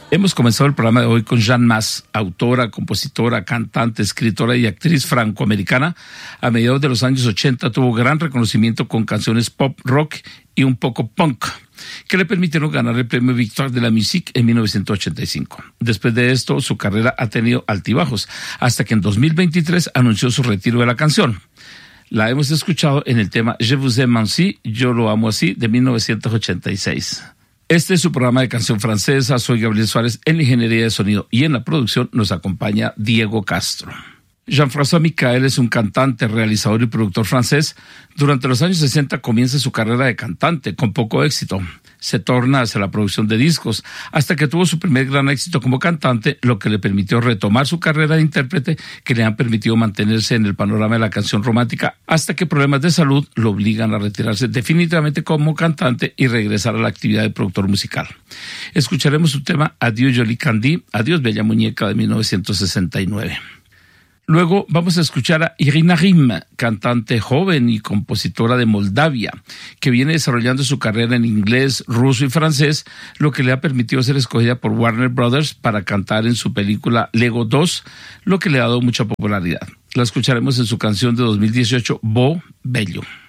Hemos comenzado el programa de hoy con Jeanne Mas, autora, compositora, cantante, escritora y actriz francoamericana. A mediados de los años 80 tuvo gran reconocimiento con canciones pop, rock y un poco punk, que le permitieron ganar el premio Victoire de la Musique en 1985. Después de esto, su carrera ha tenido altibajos, hasta que en 2023 anunció su retiro de la canción. La hemos escuchado en el tema Je vous aime ainsi, yo lo amo así, de 1986. Este es su programa de canción francesa. Soy Gabriel Suárez. En la ingeniería de sonido y en la producción nos acompaña Diego Castro. Jean-François Michael es un cantante, realizador y productor francés. Durante los años 60 comienza su carrera de cantante, con poco éxito. Se torna hacia la producción de discos, hasta que tuvo su primer gran éxito como cantante, lo que le permitió retomar su carrera de intérprete, que le han permitido mantenerse en el panorama de la canción romántica, hasta que problemas de salud lo obligan a retirarse definitivamente como cantante y regresar a la actividad de productor musical. Escucharemos su tema Adieu Jolie Candy, Adiós Bella Muñeca, de 1969. Luego vamos a escuchar a Irina Rim, cantante joven y compositora de Moldavia, que viene desarrollando su carrera en inglés, ruso y francés, lo que le ha permitido ser escogida por Warner Brothers para cantar en su película Lego 2, lo que le ha dado mucha popularidad. La escucharemos en su canción de 2018, Beau Bello.